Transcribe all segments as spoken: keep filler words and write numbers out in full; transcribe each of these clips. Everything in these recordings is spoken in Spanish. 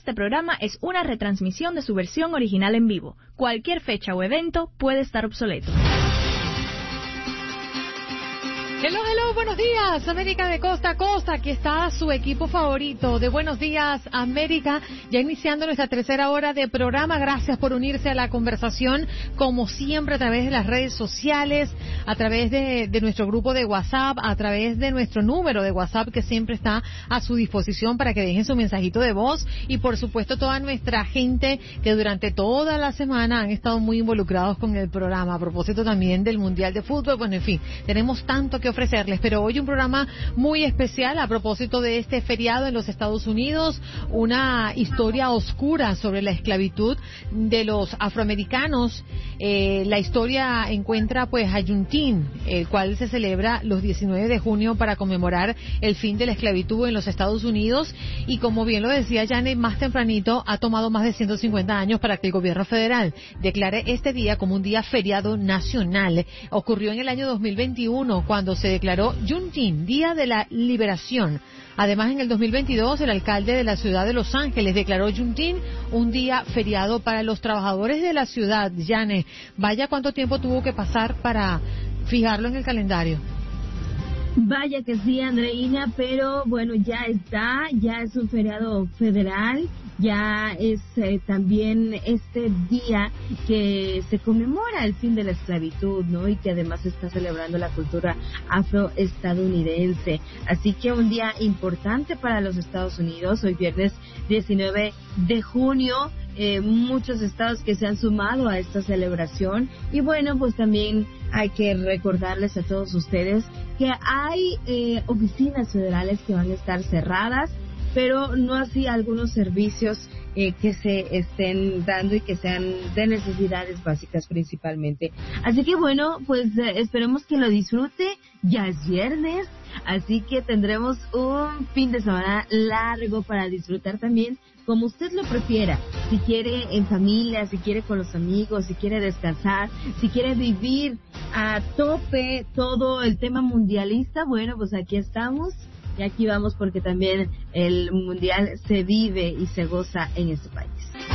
este programa es una retransmisión de su versión original en vivo. Cualquier fecha o evento puede estar obsoleto. Hello, hello, buenos días, América de costa a costa. Aquí está su equipo favorito de Buenos Días, América, ya iniciando nuestra tercera hora de programa. Gracias por unirse a la conversación, como siempre, a través de las redes sociales, a través de, de nuestro grupo de WhatsApp, a través de nuestro número de WhatsApp que siempre está a su disposición para que dejen su mensajito de voz, y por supuesto toda nuestra gente que durante toda la semana han estado muy involucrados con el programa. A propósito también del Mundial de Fútbol, bueno, en fin, tenemos tanto que ofrecerles, pero hoy un programa muy especial a propósito de este feriado en los Estados Unidos, una historia oscura sobre la esclavitud de los afroamericanos. Eh, la historia encuentra pues a Juneteenth, el cual se celebra los diecinueve de junio para conmemorar el fin de la esclavitud en los Estados Unidos, y como bien lo decía Janet más tempranito, ha tomado más de ciento cincuenta años para que el gobierno federal declare este día como un día feriado nacional. Ocurrió en el año dos mil veintiuno cuando se declaró Juneteenth, Día de la Liberación. Además, en el dos mil veintidós, el alcalde de la ciudad de Los Ángeles declaró Juneteenth un día feriado para los trabajadores de la ciudad. Yane, vaya cuánto tiempo tuvo que pasar para fijarlo en el calendario. Vaya que sí, Andreina, pero bueno, ya está, ya es un feriado federal, ya es eh, también este día que se conmemora el fin de la esclavitud, ¿no? Y que además está celebrando la cultura afroestadounidense. Así que un día importante para los Estados Unidos, hoy viernes diecinueve de junio. Eh, muchos estados que se han sumado a esta celebración, y bueno, pues también hay que recordarles a todos ustedes que hay eh, oficinas federales que van a estar cerradas, pero no así algunos servicios eh, que se estén dando y que sean de necesidades básicas principalmente. Así que bueno, pues eh, esperemos que lo disfrute. Ya es viernes, así que tendremos un fin de semana largo para disfrutar también, como usted lo prefiera. Si quiere en familia, si quiere con los amigos, si quiere descansar, si quiere vivir a tope todo el tema mundialista, bueno, pues aquí estamos. Y aquí vamos, porque también el mundial se vive y se goza en este país.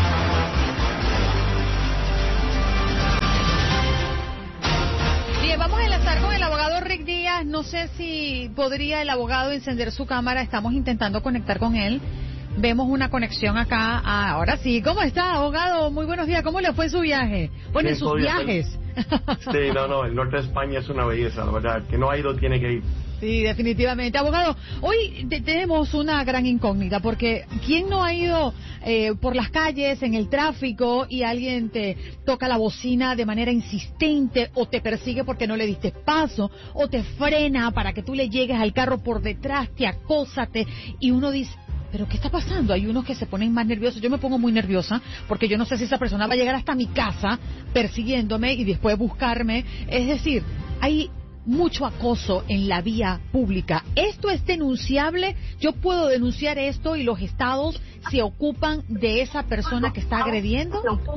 Bien, vamos a enlazar con el abogado Rick Díaz. No sé si podría el abogado encender su cámara. Estamos intentando conectar con él. Vemos una conexión acá. Ah, ahora sí. ¿Cómo está, abogado? Muy buenos días. ¿Cómo le fue en su viaje? Bueno, en sus viajes. Sí, no, no. El norte de España es una belleza, la verdad. Que no ha ido, tiene que ir. Sí, definitivamente. Abogado, hoy te tenemos una gran incógnita, porque ¿quién no ha ido eh, por las calles, en el tráfico, y alguien te toca la bocina de manera insistente, o te persigue porque no le diste paso, o te frena para que tú le llegues al carro por detrás, te acosa, te, y uno dice, ¿pero qué está pasando? Hay unos que se ponen más nerviosos. Yo me pongo muy nerviosa porque yo no sé si esa persona va a llegar hasta mi casa persiguiéndome y después buscarme. Es decir, hay mucho acoso en la vía pública. ¿Esto es denunciable? ¿Yo puedo denunciar esto y los estados se ocupan de esa persona que está agrediendo?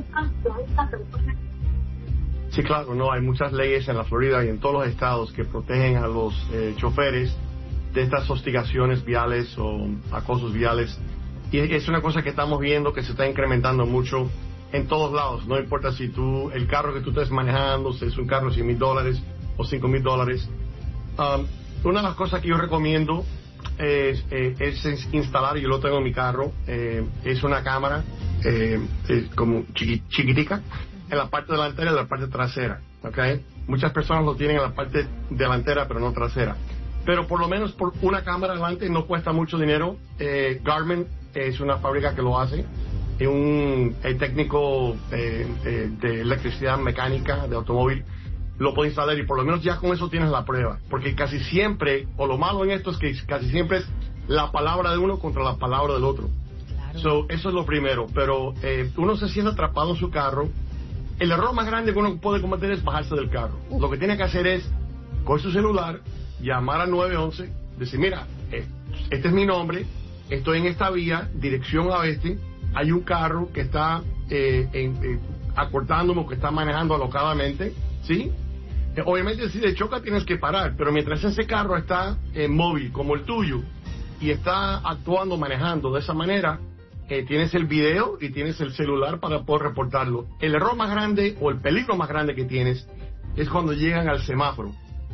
Sí, claro, no, hay muchas leyes en la Florida y en todos los estados que protegen a los eh, choferes de estas hostigaciones viales o acosos viales. Y es una cosa que estamos viendo que se está incrementando mucho en todos lados. No importa si tú, el carro que tú estés manejando, si es un carro de cien mil dólares o cinco mil dólares. Um, una de las cosas que yo recomiendo es, eh, es instalar, yo lo tengo en mi carro, eh, es una cámara eh, es como chiqui, chiquitica en la parte delantera y en la parte trasera, ¿okay? Muchas personas lo tienen en la parte delantera pero no trasera, pero por lo menos por una cámara delante no cuesta mucho dinero. eh, Garmin es una fábrica que lo hace, es un el técnico eh, eh, de electricidad mecánica de automóvil lo puede instalar, y por lo menos ya con eso tienes la prueba, porque casi siempre, o lo malo en esto es que casi siempre es la palabra de uno contra la palabra del otro. Claro. So, eso es lo primero, pero eh, uno se siente atrapado en su carro. El error más grande que uno puede cometer es bajarse del carro. Uf. Lo que tiene que hacer es coger su celular, llamar al nueve once, decir, mira, este es mi nombre, estoy en esta vía, dirección a oeste, hay un carro que está eh, en, eh, acortándome o que está manejando alocadamente, ¿sí? Obviamente si le choca tienes que parar, pero mientras ese carro está eh, móvil como el tuyo y está actuando, manejando de esa manera, eh, tienes el video y tienes el celular para poder reportarlo. El error más grande o el peligro más grande que tienes es cuando llegan al semáforo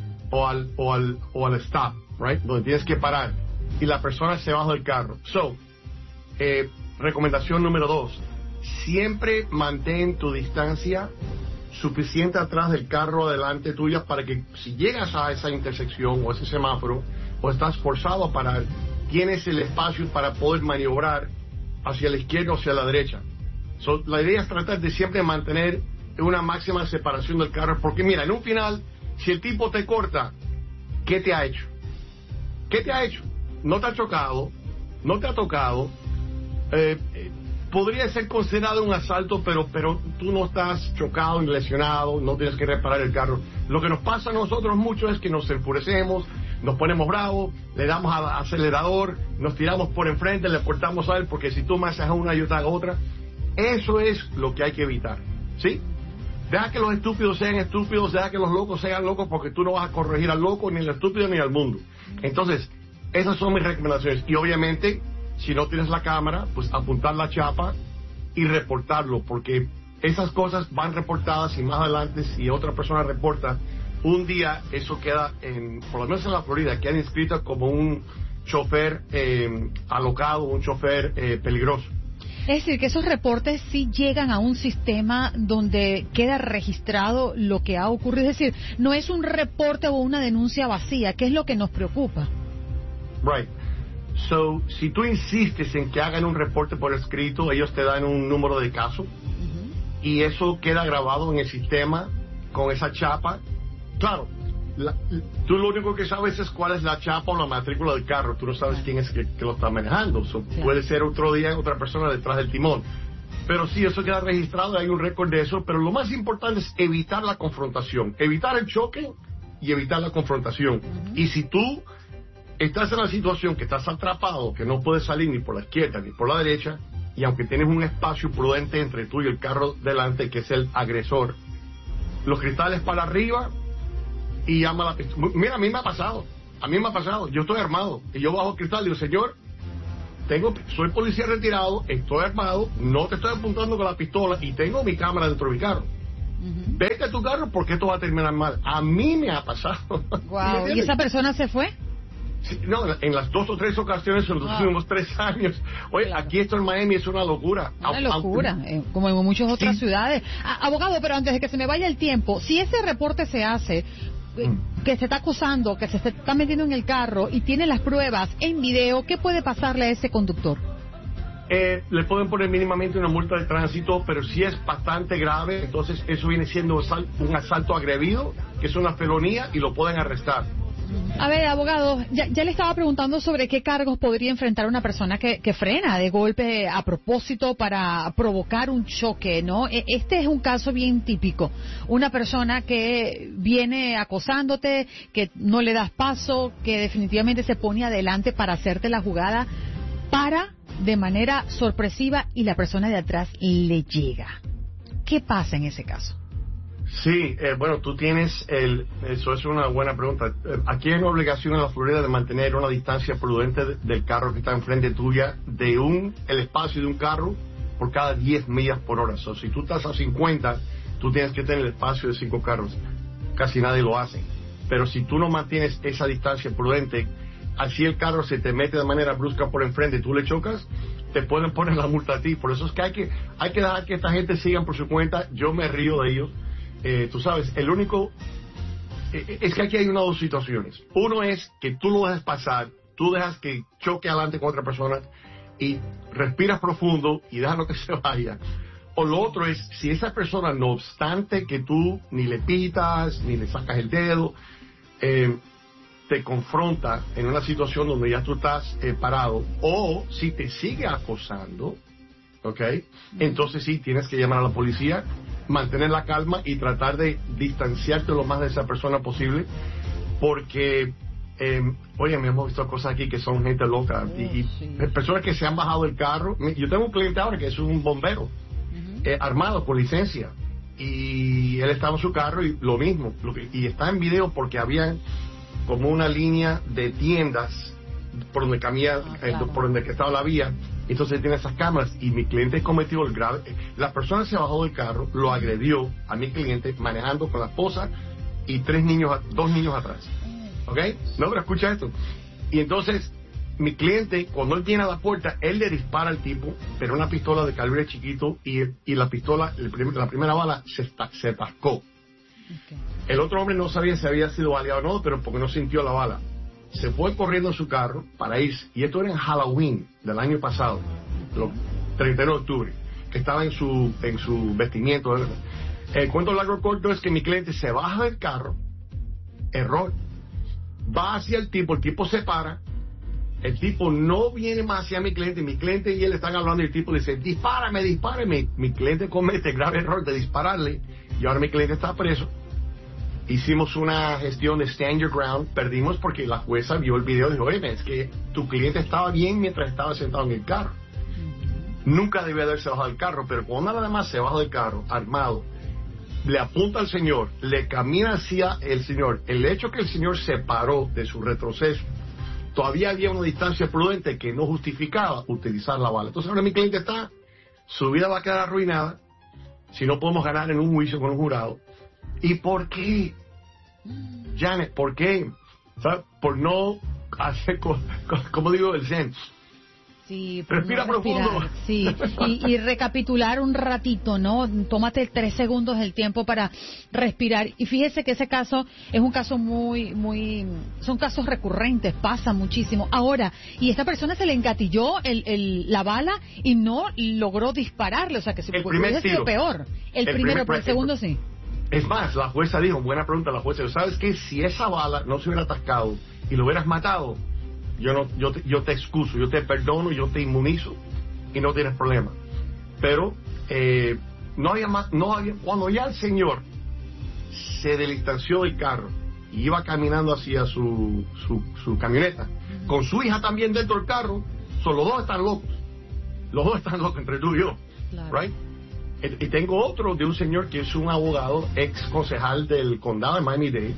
o al, o al, o al stop, right? Donde tienes que parar y la persona se baja del carro. So, eh, recomendación número dos, siempre mantén tu distancia suficiente atrás del carro adelante tuya para que si llegas a esa intersección o ese semáforo o estás forzado a parar, tienes el espacio para poder maniobrar hacia la izquierda o hacia la derecha. So, la idea es tratar de siempre mantener una máxima separación del carro, porque mira, en un final, si el tipo te corta, ¿qué te ha hecho? ¿Qué te ha hecho? No te ha chocado, no te ha tocado, eh, eh, podría ser considerado un asalto, pero pero tú no estás chocado ni lesionado, no tienes que reparar el carro. Lo que nos pasa a nosotros mucho es que nos enfurecemos, nos ponemos bravos, le damos al acelerador, nos tiramos por enfrente, le cortamos a él, porque si tú me haces una, yo te hago otra. Eso es lo que hay que evitar, ¿sí? Deja que los estúpidos sean estúpidos, deja que los locos sean locos, porque tú no vas a corregir al loco, ni al estúpido, ni al mundo. Entonces, esas son mis recomendaciones. Y obviamente, si no tienes la cámara, pues apuntar la chapa y reportarlo, porque esas cosas van reportadas y más adelante, si otra persona reporta, un día eso queda, en, por lo menos en la Florida, queda inscrito como un chofer eh, alocado, un chofer eh, peligroso. Es decir, que esos reportes sí llegan a un sistema donde queda registrado lo que ha ocurrido. Es decir, no es un reporte o una denuncia vacía, que es lo que nos preocupa. Right. So, si tú insistes en que hagan un reporte por escrito, ellos te dan un número de caso, uh-huh, y eso queda grabado en el sistema con esa chapa. Claro, la, tú lo único que sabes es cuál es la chapa o la matrícula del carro. Tú no sabes quién es que, que lo está manejando. So, sí. Puede ser otro día otra persona detrás del timón. Pero sí, eso queda registrado, hay un récord de eso. Pero lo más importante es evitar la confrontación, evitar el choque y evitar la confrontación. Uh-huh. Y si tú estás en la situación que estás atrapado, que no puedes salir ni por la izquierda ni por la derecha, y aunque tienes un espacio prudente entre tú y el carro delante, que es el agresor, los cristales para arriba y llama la pistola. Mira, a mí me ha pasado, a mí me ha pasado, yo estoy armado, y yo bajo el cristal y digo, señor, tengo, soy policía retirado, estoy armado, no te estoy apuntando con la pistola y tengo mi cámara dentro de mi carro. Uh-huh. Vete a tu carro porque esto va a terminar mal. A mí me ha pasado. Wow. ¿Y esa persona se fue? Sí, no, en las dos o tres ocasiones en los wow. últimos tres años. Oye, claro, aquí esto en Miami es una locura. Una locura, eh, como en muchas otras sí. ciudades. A, abogado, pero antes de que se me vaya el tiempo, si ese reporte se hace, mm. que se está acusando, que se está metiendo en el carro y tiene las pruebas en video, ¿qué puede pasarle a ese conductor? Eh, le pueden poner mínimamente una multa de tránsito, pero si es bastante grave, entonces eso viene siendo un asalto agrevido, que es una felonía, y lo pueden arrestar. A ver, abogado, ya, ya le estaba preguntando sobre qué cargos podría enfrentar una persona que, que frena de golpe a propósito para provocar un choque, ¿no? Este es un caso bien típico. Una persona que viene acosándote, que no le das paso, que definitivamente se pone adelante para hacerte la jugada, para de manera sorpresiva y la persona de atrás le llega. ¿Qué pasa en ese caso? Sí, eh, bueno, tú tienes el, eso es una buena pregunta. Aquí hay una obligación en la Florida de mantener una distancia prudente de, del carro que está enfrente tuya, de un, el espacio de un carro por cada diez millas por hora. O so, si tú estás a cincuenta, tú tienes que tener el espacio de cinco carros. Casi nadie lo hace. Pero si tú no mantienes esa distancia prudente, así el carro se te mete de manera brusca por enfrente y tú le chocas, te pueden poner la multa a ti. Por eso es que hay que, hay que dejar que esta gente sigan por su cuenta. Yo me río de ellos. Eh, tú sabes, el único eh, es que aquí hay una o dos situaciones. Uno es que tú lo dejas pasar, tú dejas que choque adelante con otra persona y respiras profundo y dejas lo que se vaya. O lo otro es, si esa persona, no obstante que tú ni le pitas, ni le sacas el dedo, eh, te confronta en una situación donde ya tú estás eh, parado, o si te sigue acosando, ¿ok? Entonces sí, tienes que llamar a la policía, mantener la calma y tratar de distanciarte lo más de esa persona posible, porque eh, oye, me hemos visto cosas aquí que son gente loca, oh, y, y sí. personas que se han bajado del carro. Yo tengo un cliente ahora que es un bombero, uh-huh. eh, armado con licencia, y él estaba en su carro y lo mismo, lo que, y está en video porque habían como una línea de tiendas por donde camina, ah, claro. eh, por donde que estaba la vía, Entonces tiene esas cámaras y mi cliente cometió el grave... La persona se bajó del carro, lo agredió a mi cliente manejando con la esposa y tres niños, dos niños atrás. ¿Ok? No, pero escucha esto. Y entonces mi cliente, cuando él viene a la puerta, él le dispara al tipo, pero una pistola de calibre chiquito y, y la pistola, el prim, la primera bala se, se tascó. Okay. El otro hombre no sabía si había sido baleado o no, pero porque no sintió la bala. Se fue corriendo en su carro para irse. Y esto era en Halloween del año pasado, el treinta y uno de octubre, que estaba en su, en su vestimiento. El cuento largo corto es que mi cliente se baja del carro, error, va hacia el tipo, el tipo se para, el tipo no viene más hacia mi cliente, mi cliente y él están hablando y el tipo le dice, dispárame, dispárame. Mi cliente comete el grave error de dispararle y ahora mi cliente está preso. Hicimos una gestión de stand your ground, perdimos porque la jueza vio el video y dijo, oye, es que tu cliente estaba bien mientras estaba sentado en el carro. Nunca debió haberse bajado del carro, pero cuando nada más se baja del carro, armado, le apunta al señor, le camina hacia el señor. El hecho que el señor se paró de su retroceso, todavía había una distancia prudente que no justificaba utilizar la bala. Entonces ahora mi cliente está, su vida va a quedar arruinada si no podemos ganar en un juicio con un jurado. ¿Y por qué? Janet, ¿por qué? ¿Sabes? Por no hacer, co co como digo, el zen. Sí, respira no respirar, profundo. Sí, y, y recapitular un ratito, ¿no? Tómate tres segundos el tiempo para respirar. Y fíjese que ese caso es un caso muy, muy, son casos recurrentes, pasa muchísimo. Ahora, y esta persona se le engatilló el, el, la bala y no logró dispararle, o sea que si hubiese sido peor. El, el primero, pero el segundo sí. Es más, la jueza dijo, buena pregunta la jueza, ¿sabes qué? Si esa bala no se hubiera atascado y lo hubieras matado, yo no, yo te, yo te excuso, yo te perdono, yo te inmunizo y no tienes problema. Pero eh, no había más, no había, cuando ya el señor se distanció del carro y iba caminando hacia su, su, su camioneta, uh-huh. con su hija también dentro del carro, son los dos están locos, los dos están locos entre tú y yo, claro. Right? Y tengo otro de un señor que es un abogado, ex concejal del condado de Miami-Dade.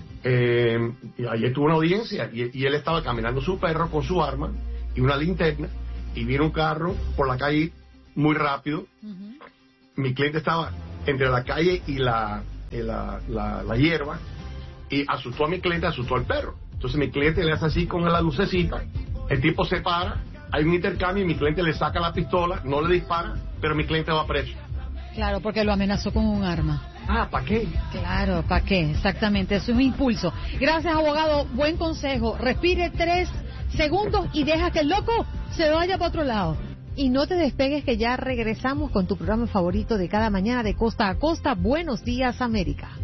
Eh, y ayer tuvo una audiencia y, y él estaba caminando su perro con su arma y una linterna y vino un carro por la calle muy rápido. Uh-huh. Mi cliente estaba entre la calle y la, y la, la, la hierba y asustó a mi cliente, asustó al perro. Entonces mi cliente le hace así con la lucecita, el tipo se para, hay un intercambio y mi cliente le saca la pistola, no le dispara, pero mi cliente va preso. Claro, porque lo amenazó con un arma. Ah, ¿para qué? Claro, ¿para qué? Exactamente, eso es un impulso. Gracias, abogado. Buen consejo. Respire tres segundos y deja que el loco se vaya para otro lado. Y no te despegues, que ya regresamos con tu programa favorito de cada mañana de Costa a Costa. Buenos días, América.